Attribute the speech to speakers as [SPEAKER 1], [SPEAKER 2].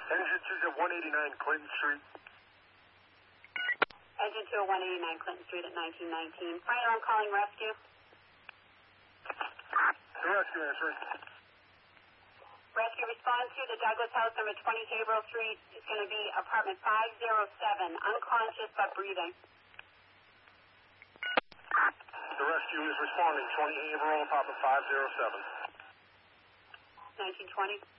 [SPEAKER 1] Engine 2's at 189 Clinton Street.
[SPEAKER 2] Engine 2 at 189 Clinton Street at 1919. Fire, I'm calling rescue.
[SPEAKER 1] The rescue answering.
[SPEAKER 2] Rescue, respond to the Douglas House, number 20 Haverhill Street. It's going to be apartment 507, unconscious but breathing.
[SPEAKER 1] The rescue is responding. 20 Haverhill, apartment 507.
[SPEAKER 2] 1920.